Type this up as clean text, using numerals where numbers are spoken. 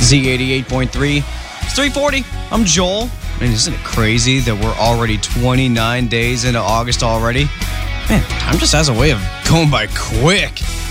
Z88.3. It's 3:40. I'm Joel. Man, isn't it crazy that we're already 29 days into August already? Man, time just has a way of going by quick.